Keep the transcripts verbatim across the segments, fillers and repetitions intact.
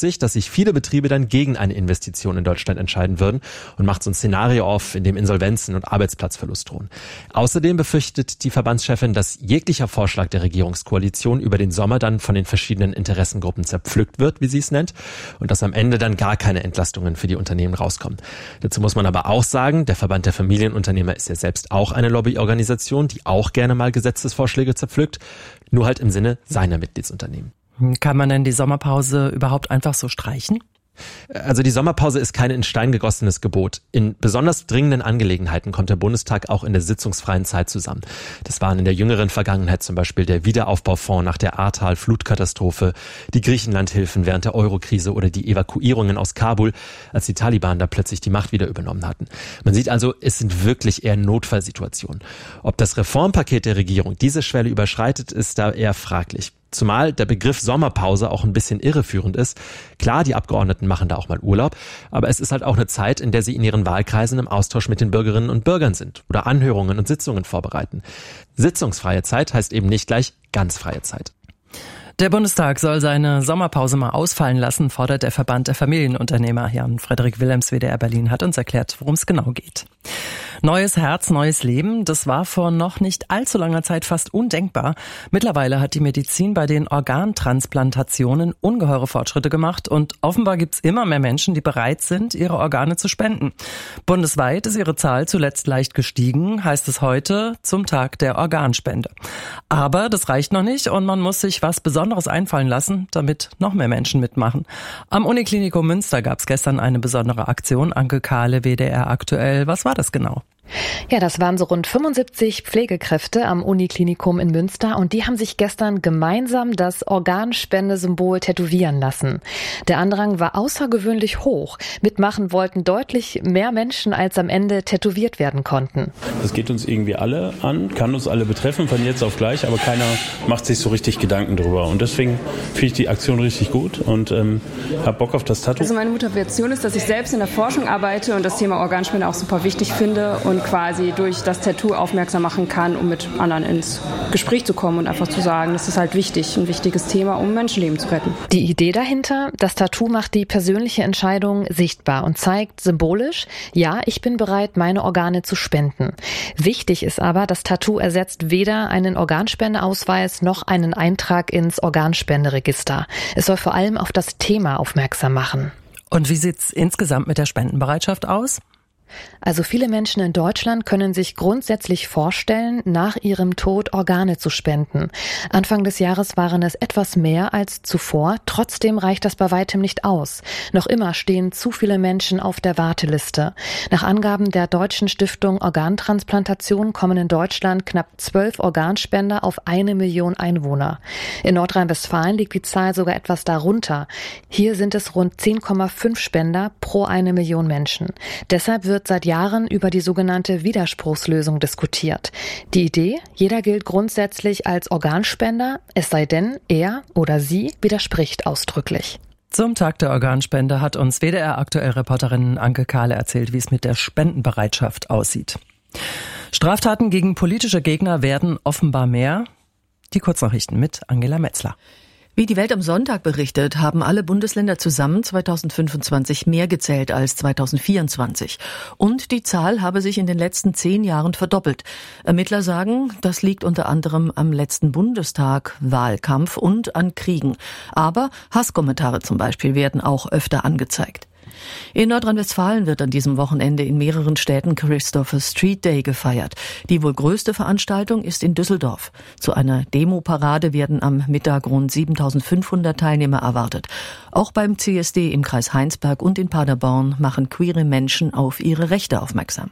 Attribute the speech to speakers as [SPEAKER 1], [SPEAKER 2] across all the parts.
[SPEAKER 1] sich, dass sich viele Betriebe dann gegen eine Investition in Deutschland entscheiden würden und macht so ein Szenario auf, in dem Insolvenzen und Arbeitsplatzverlust drohen. Außerdem befürchtet die Verbandschefin, dass jeglicher Vorschlag der Regierungskoalition über den Sommer dann von den verschiedenen Interessengruppen zerpflückt wird, wie sie es nennt, und dass am Ende dann gar keine Entlastungen für die Unternehmen rauskommen. Dazu muss man aber auch sagen, der Verband der Familienunternehmer ist ja selbst auch eine Lobbyorganisation, die auch gerne mal Gesetzesvorschläge zerpflückt, nur halt im Sinne seiner Mitgliedsunternehmen.
[SPEAKER 2] Kann man denn die Sommerpause überhaupt einfach so streichen?
[SPEAKER 1] Also die Sommerpause ist kein in Stein gegossenes Gebot. In besonders dringenden Angelegenheiten kommt der Bundestag auch in der sitzungsfreien Zeit zusammen. Das waren in der jüngeren Vergangenheit zum Beispiel der Wiederaufbaufonds nach der Ahrtal-Flutkatastrophe, die Griechenlandhilfen während der Eurokrise oder die Evakuierungen aus Kabul, als die Taliban da plötzlich die Macht wieder übernommen hatten. Man sieht also, es sind wirklich eher Notfallsituationen. Ob das Reformpaket der Regierung diese Schwelle überschreitet, ist da eher fraglich. Zumal der Begriff Sommerpause auch ein bisschen irreführend ist. Klar, die Abgeordneten machen da auch mal Urlaub, aber es ist halt auch eine Zeit, in der sie in ihren Wahlkreisen im Austausch mit den Bürgerinnen und Bürgern sind oder Anhörungen und Sitzungen vorbereiten. Sitzungsfreie Zeit heißt eben nicht gleich ganz freie Zeit.
[SPEAKER 2] Der Bundestag soll seine Sommerpause mal ausfallen lassen, fordert der Verband der Familienunternehmer. Jan Frederik Willems, W D R Berlin, hat uns erklärt, worum es genau geht. Neues Herz, neues Leben, das war vor noch nicht allzu langer Zeit fast undenkbar. Mittlerweile hat die Medizin bei den Organtransplantationen ungeheure Fortschritte gemacht und offenbar gibt's immer mehr Menschen, die bereit sind, ihre Organe zu spenden. Bundesweit ist ihre Zahl zuletzt leicht gestiegen, heißt es heute zum Tag der Organspende. Aber das reicht noch nicht und man muss sich was Besonderes einfallen lassen, damit noch mehr Menschen mitmachen. Am Uniklinikum Münster gab's gestern eine besondere Aktion. Anke Kahle, W D R aktuell. Was war das genau?
[SPEAKER 3] Ja, das waren so rund fünfundsiebzig Pflegekräfte am Uniklinikum in Münster und die haben sich gestern gemeinsam das Organspendesymbol tätowieren lassen. Der Andrang war außergewöhnlich hoch. Mitmachen wollten deutlich mehr Menschen, als am Ende tätowiert werden konnten.
[SPEAKER 4] Das geht uns irgendwie alle an, kann uns alle betreffen von jetzt auf gleich, aber keiner macht sich so richtig Gedanken drüber. Und deswegen finde ich die Aktion richtig gut und ähm, habe Bock auf das Tattoo.
[SPEAKER 5] Also meine Motivation ist, dass ich selbst in der Forschung arbeite und das Thema Organspende auch super wichtig finde und quasi durch das Tattoo aufmerksam machen kann, um mit anderen ins Gespräch zu kommen und einfach zu sagen, das ist halt wichtig, ein wichtiges Thema, um Menschenleben zu retten.
[SPEAKER 3] Die Idee dahinter, das Tattoo macht die persönliche Entscheidung sichtbar und zeigt symbolisch, ja, ich bin bereit, meine Organe zu spenden. Wichtig ist aber, das Tattoo ersetzt weder einen Organspendeausweis noch einen Eintrag ins Organspenderegister. Es soll vor allem auf das Thema aufmerksam machen.
[SPEAKER 2] Und wie sieht's insgesamt mit der Spendenbereitschaft aus?
[SPEAKER 3] Also viele Menschen in Deutschland können sich grundsätzlich vorstellen, nach ihrem Tod Organe zu spenden. Anfang des Jahres waren es etwas mehr als zuvor. Trotzdem reicht das bei weitem nicht aus. Noch immer stehen zu viele Menschen auf der Warteliste. Nach Angaben der Deutschen Stiftung Organtransplantation kommen in Deutschland knapp zwölf Organspender auf eine Million Einwohner. In Nordrhein-Westfalen liegt die Zahl sogar etwas darunter. Hier sind es rund zehn Komma fünf Spender pro eine Million Menschen. Deshalb wird seit Jahren über die sogenannte Widerspruchslösung diskutiert. Die Idee, jeder gilt grundsätzlich als Organspender, es sei denn, er oder sie widerspricht ausdrücklich.
[SPEAKER 2] Zum Tag der Organspende hat uns W D R-Aktuell-Reporterin Anke Kahle erzählt, wie es mit der Spendenbereitschaft aussieht. Straftaten gegen politische Gegner werden offenbar mehr. Die Kurznachrichten mit Angela Metzler.
[SPEAKER 6] Wie die Welt am Sonntag berichtet, haben alle Bundesländer zusammen zweitausendfünfundzwanzig mehr gezählt als zweitausendvierundzwanzig. Und die Zahl habe sich in den letzten zehn Jahren verdoppelt. Ermittler sagen, das liegt unter anderem am letzten Bundestag, Wahlkampf und an Kriegen. Aber Hasskommentare zum Beispiel werden auch öfter angezeigt. In Nordrhein-Westfalen wird an diesem Wochenende in mehreren Städten Christopher Street Day gefeiert. Die wohl größte Veranstaltung ist in Düsseldorf. Zu einer Demoparade werden am Mittag rund siebentausendfünfhundert Teilnehmer erwartet. Auch beim C S D im Kreis Heinsberg und in Paderborn machen queere Menschen auf ihre Rechte aufmerksam.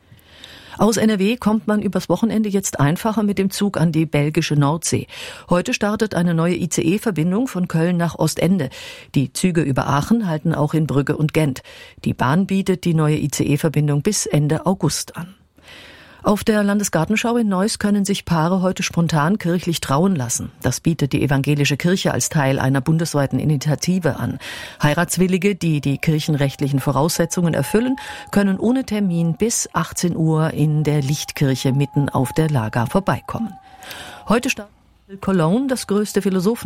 [SPEAKER 6] Aus N R W kommt man übers Wochenende jetzt einfacher mit dem Zug an die belgische Nordsee. Heute startet eine neue I C E-Verbindung von Köln nach Ostende. Die Züge über Aachen halten auch in Brügge und Gent. Die Bahn bietet die neue I C E-Verbindung bis Ende August an. Auf der Landesgartenschau in Neuss können sich Paare heute spontan kirchlich trauen lassen. Das bietet die evangelische Kirche als Teil einer bundesweiten Initiative an. Heiratswillige, die die kirchenrechtlichen Voraussetzungen erfüllen, können ohne Termin bis achtzehn Uhr in der Lichtkirche mitten auf der Lager vorbeikommen. Heute starten Cologne, das größte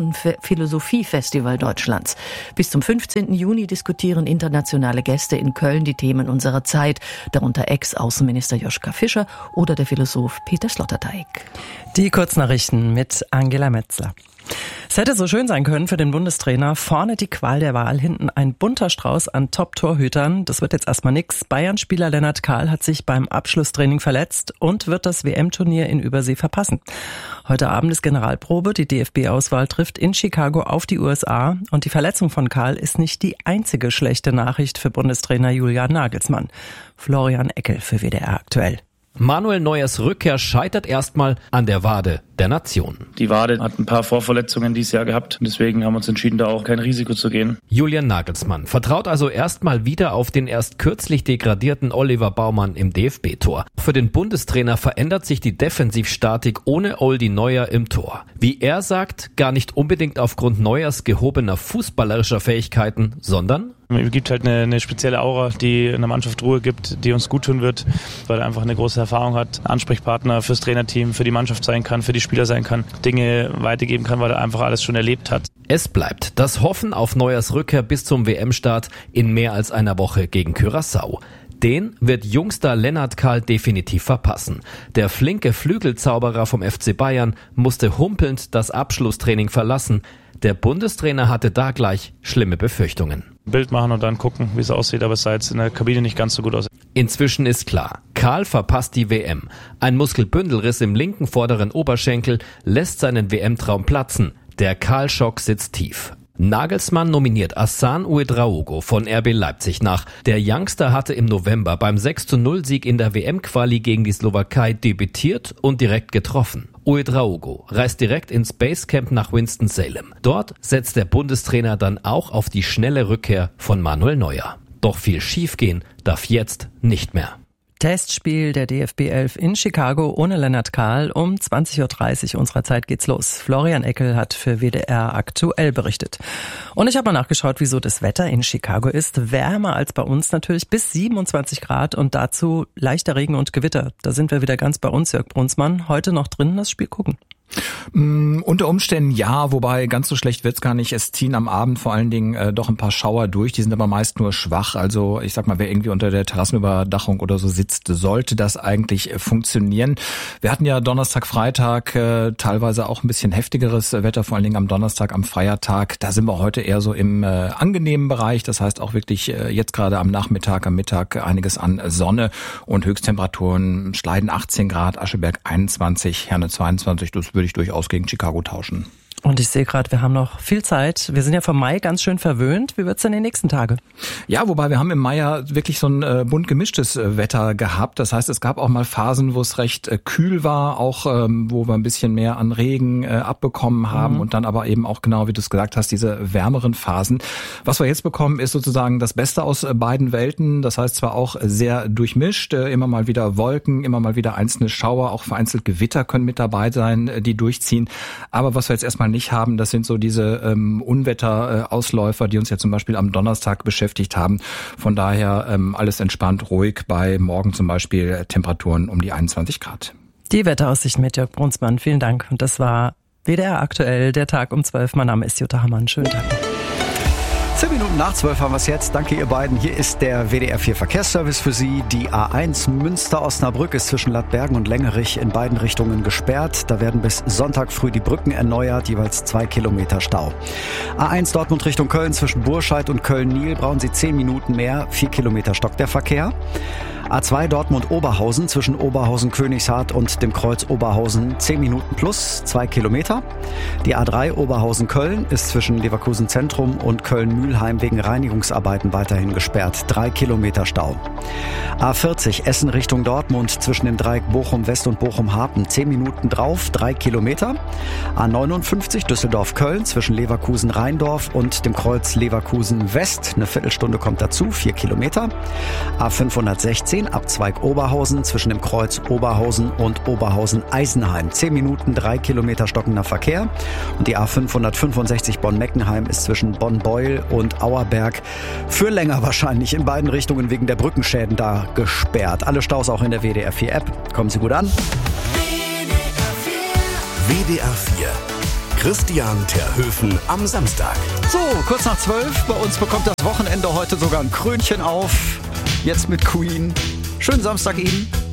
[SPEAKER 6] Philosophiefestival Deutschlands. Bis zum fünfzehnten Juni diskutieren internationale Gäste in Köln die Themen unserer Zeit, darunter Ex-Außenminister Joschka Fischer oder der Philosoph Peter Sloterdijk.
[SPEAKER 2] Die Kurznachrichten mit Angela Metzler. Es hätte so schön sein können für den Bundestrainer. Vorne die Qual der Wahl, hinten ein bunter Strauß an Top-Torhütern. Das wird jetzt erstmal nix. Bayern-Spieler Lennart Kahl hat sich beim Abschlusstraining verletzt und wird das W M-Turnier in Übersee verpassen. Heute Abend ist Generalprobe. Die D F B-Auswahl trifft in Chicago auf die U S A. Und die Verletzung von Kahl ist nicht die einzige schlechte Nachricht für Bundestrainer Julian Nagelsmann. Florian Eckel für W D R aktuell.
[SPEAKER 7] Manuel Neuers Rückkehr scheitert erstmal an der Wade der Nation.
[SPEAKER 8] Die Wade hat ein paar Vorverletzungen dieses Jahr gehabt. Deswegen haben wir uns entschieden, da auch kein Risiko zu gehen.
[SPEAKER 7] Julian Nagelsmann vertraut also erstmal wieder auf den erst kürzlich degradierten Oliver Baumann im D F B-Tor. Für den Bundestrainer verändert sich die Defensivstatik ohne Oldi Neuer im Tor. Wie er sagt, gar nicht unbedingt aufgrund Neuers gehobener fußballerischer Fähigkeiten, sondern
[SPEAKER 8] es gibt halt eine, eine spezielle Aura, die in der Mannschaft Ruhe gibt, die uns gut tun wird, weil er einfach eine große Erfahrung hat, Ansprechpartner fürs Trainerteam, für die Mannschaft sein kann, für die Spieler sein kann, Dinge weitergeben kann, weil er einfach alles schon erlebt hat.
[SPEAKER 7] Es bleibt das Hoffen auf Neuers Rückkehr bis zum W M-Start in mehr als einer Woche gegen Curaçao. Den wird Jungstar Lennart Kahl definitiv verpassen. Der flinke Flügelzauberer vom F C Bayern musste humpelnd das Abschlusstraining verlassen. Der Bundestrainer hatte da gleich schlimme Befürchtungen.
[SPEAKER 8] Bild machen und dann gucken, wie es aussieht, aber es sah jetzt in der Kabine nicht ganz so gut aus.
[SPEAKER 7] Inzwischen ist klar, Kahl verpasst die W M. Ein Muskelbündelriss im linken vorderen Oberschenkel lässt seinen W M-Traum platzen. Der Kahl-Schock sitzt tief. Nagelsmann nominiert Hassan Ouedraogo von R B Leipzig nach. Der Youngster hatte im November beim sechs zu null Sieg in der W M-Quali gegen die Slowakei debütiert und direkt getroffen. Ouedraogo reist direkt ins Basecamp nach Winston-Salem. Dort setzt der Bundestrainer dann auch auf die schnelle Rückkehr von Manuel Neuer. Doch viel schiefgehen darf jetzt nicht mehr.
[SPEAKER 2] Testspiel der D F B elf in Chicago ohne Lennart Kahl. Um zwanzig Uhr dreißig unserer Zeit geht's los. Florian Eckel hat für W D R aktuell berichtet. Und ich habe mal nachgeschaut, wieso das Wetter in Chicago ist. Wärmer als bei uns natürlich, bis siebenundzwanzig Grad und dazu leichter Regen und Gewitter. Da sind wir wieder ganz bei uns, Jörg Brunsmann. Heute noch drinnen das Spiel gucken.
[SPEAKER 9] Mm, unter Umständen ja, wobei ganz so schlecht wird's gar nicht. Es ziehen am Abend vor allen Dingen äh, doch ein paar Schauer durch, die sind aber meist nur schwach. Also ich sag mal, wer irgendwie unter der Terrassenüberdachung oder so sitzt, sollte das eigentlich äh, funktionieren. Wir hatten ja Donnerstag, Freitag äh, teilweise auch ein bisschen heftigeres Wetter, vor allen Dingen am Donnerstag, am Feiertag. Da sind wir heute eher so im äh, angenehmen Bereich. Das heißt auch wirklich äh, jetzt gerade am Nachmittag, am Mittag einiges an Sonne und Höchsttemperaturen. Schleiden achtzehn Grad, Ascheberg einundzwanzig, Herne zweiundzwanzig. Das würde ich durchaus gegen Chicago tauschen.
[SPEAKER 2] Und ich sehe gerade, wir haben noch viel Zeit. Wir sind ja vom Mai ganz schön verwöhnt. Wie wird's denn die nächsten Tage?
[SPEAKER 9] Ja, wobei wir haben im Mai ja wirklich so ein äh, bunt gemischtes äh, Wetter gehabt. Das heißt, es gab auch mal Phasen, wo es recht äh, kühl war, auch ähm, wo wir ein bisschen mehr an Regen äh, abbekommen haben mhm. und dann aber eben auch genau, wie du es gesagt hast, diese wärmeren Phasen. Was wir jetzt bekommen, ist sozusagen das Beste aus äh, beiden Welten. Das heißt zwar auch sehr durchmischt, äh, immer mal wieder Wolken, immer mal wieder einzelne Schauer, auch vereinzelt Gewitter können mit dabei sein, äh, die durchziehen. Aber was wir jetzt erstmal nicht haben, das sind so diese ähm, Unwetterausläufer, die uns ja zum Beispiel am Donnerstag beschäftigt haben. Von daher ähm, alles entspannt, ruhig, bei morgen zum Beispiel Temperaturen um die einundzwanzig Grad.
[SPEAKER 2] Die Wetteraussicht mit Jörg Brunsmann, vielen Dank. Und das war W D R aktuell, der Tag um zwölf. Mein Name ist Jutta Hammann. Schönen Tag.
[SPEAKER 10] Zehn Minuten nach zwölf haben wir es jetzt. Danke ihr beiden. Hier ist der W D R vier Verkehrsservice für Sie. Die A eins Münster-Osnabrück ist zwischen Ladbergen und Lengerich in beiden Richtungen gesperrt. Da werden bis Sonntag früh die Brücken erneuert, jeweils zwei Kilometer Stau. A eins Dortmund Richtung Köln zwischen Burscheid und Köln-Niel brauchen Sie zehn Minuten mehr, vier Kilometer stockt der Verkehr. A zwei Dortmund-Oberhausen zwischen Oberhausen-Königshardt und dem Kreuz Oberhausen zehn Minuten plus, zwei Kilometer. Die A drei Oberhausen-Köln ist zwischen Leverkusen Zentrum und Köln-Mühlheim wegen Reinigungsarbeiten weiterhin gesperrt, drei Kilometer Stau. A vierzig Essen Richtung Dortmund zwischen dem Dreieck Bochum-West und Bochum-Hapen zehn Minuten drauf, drei Kilometer. A neunundfünfzig Düsseldorf-Köln zwischen Leverkusen-Rheindorf und dem Kreuz Leverkusen-West, eine Viertelstunde kommt dazu, vier Kilometer. A fünfhundertsechzehn Abzweig Oberhausen zwischen dem Kreuz Oberhausen und Oberhausen-Eisenheim. zehn Minuten, drei Kilometer stockender Verkehr. Und die A fünfhundertfünfundsechzig Bonn-Meckenheim ist zwischen Bonn-Beul und Auerberg für länger wahrscheinlich in beiden Richtungen wegen der Brückenschäden da gesperrt. Alle Staus auch in der W D R vier App. Kommen Sie gut an.
[SPEAKER 11] W D R vier Christian Terhöfen am Samstag.
[SPEAKER 10] So, kurz nach zwölf. Bei uns bekommt das Wochenende heute sogar ein Krönchen auf. Jetzt mit Queen. Schönen Samstag Ihnen.